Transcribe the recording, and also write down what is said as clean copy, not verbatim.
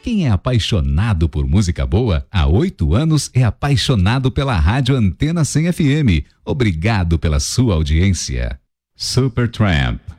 Quem é apaixonado por música boa, há 8 anos é apaixonado pela Rádio Antena 100 FM. Obrigado pela sua audiência. Supertramp.